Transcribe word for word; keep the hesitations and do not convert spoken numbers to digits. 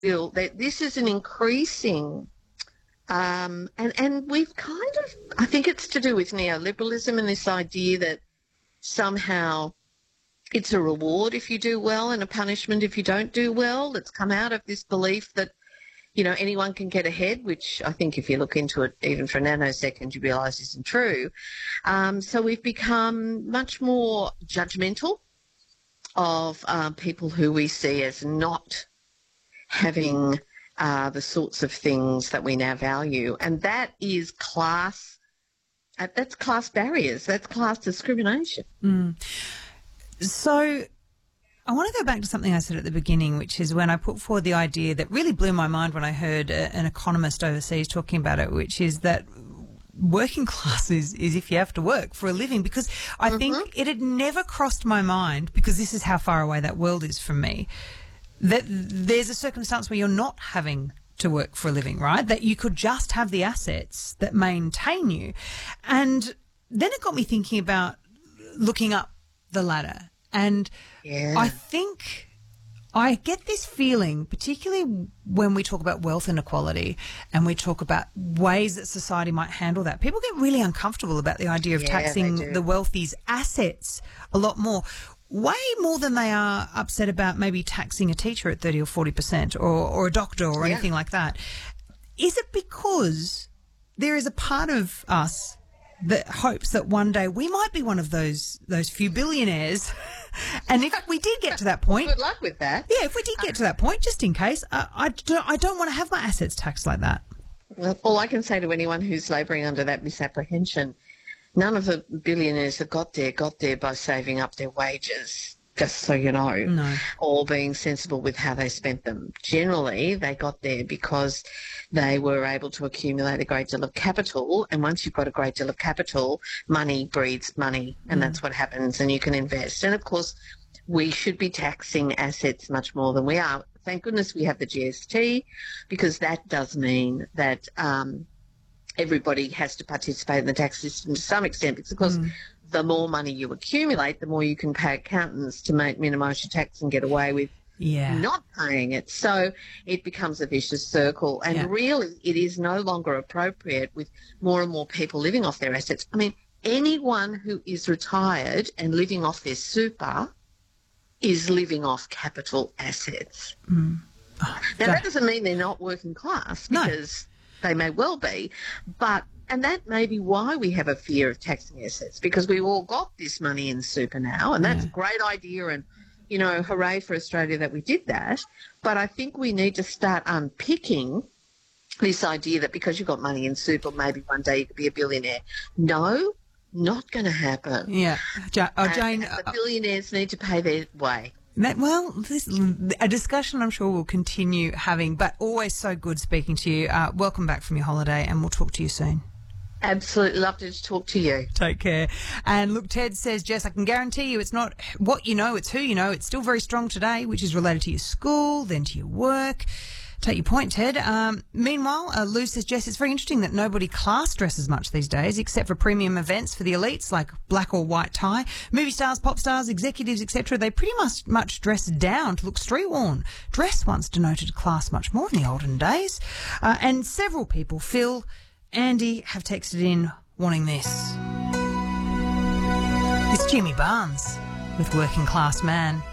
feel that this is an increasing, um, and, and we've kind of, I think it's to do with neoliberalism and this idea that somehow it's a reward if you do well and a punishment if you don't do well. It's come out of this belief that, you know, anyone can get ahead, which I think if you look into it even for a nanosecond, you realise isn't true. Um, so we've become much more judgmental of um, people who we see as not having uh, the sorts of things that we now value. And that is class, uh, that's class barriers, that's class discrimination. Mm. So I want to go back to something I said at the beginning, which is when I put forward the idea that really blew my mind when I heard a, an economist overseas talking about it, which is that working class is, is if you have to work for a living, because I mm-hmm. think it had never crossed my mind, because this is how far away that world is from me, that there's a circumstance where you're not having to work for a living, right? That you could just have the assets that maintain you. And then it got me thinking about looking up the ladder. And yeah. I think I get this feeling, particularly when we talk about wealth inequality and we talk about ways that society might handle that. People get really uncomfortable about the idea of yeah, taxing the wealthy's assets a lot more, way more than they are upset about maybe taxing a teacher at thirty or forty percent or, or a doctor or yeah. anything like that. Is it because there is a part of us that hopes that one day we might be one of those those few billionaires, and if we did get to that point, good luck with that. Yeah, if we did get to that point, just in case, uh, I don't, I don't want to have my assets taxed like that. Well, all I can say to anyone who's labouring under that misapprehension, none of the billionaires that got there got there by saving up their wages, just so you know, no. or being sensible with how they spent them. Generally, they got there because they were able to accumulate a great deal of capital, and once you've got a great deal of capital, money breeds money, and mm. that's what happens, and you can invest. And, of course, we should be taxing assets much more than we are. Thank goodness we have the G S T, because that does mean that um, everybody has to participate in the tax system to some extent, because, of course, mm. the more money you accumulate, the more you can pay accountants to make minimise your tax and get away with yeah. not paying it. So it becomes a vicious circle. And yeah. really, it is no longer appropriate with more and more people living off their assets. I mean, anyone who is retired and living off their super is living off capital assets. Mm. Oh, now, that doesn't mean they're not working class, because no. they may well be, but and that may be why we have a fear of taxing assets, because we've all got this money in super now, and that's yeah. a great idea, and, you know, hooray for Australia that we did that. But I think we need to start unpicking this idea that because you've got money in super, maybe one day you could be a billionaire. No, not going to happen. Yeah. Ja- oh, Jane, and the billionaires need to pay their way. That, well, this a discussion I'm sure we'll continue having, but always so good speaking to you. Uh, welcome back from your holiday, and we'll talk to you soon. Absolutely love to talk to you. Take care. And look, Ted says, Jess, I can guarantee you it's not what you know, it's who you know. It's still very strong today, which is related to your school, then to your work. Take your point, Ted. Um, meanwhile, uh, Lou says, Jess, it's very interesting that nobody class dresses much these days, except for premium events for the elites like black or white tie. Movie stars, pop stars, executives, et cetera. They pretty much, much dress down to look street-worn. Dress once denoted class much more in the olden days. Uh, and several people, Phil, Andy, have texted in wanting this. It's Jimmy Barnes with Working Class Man.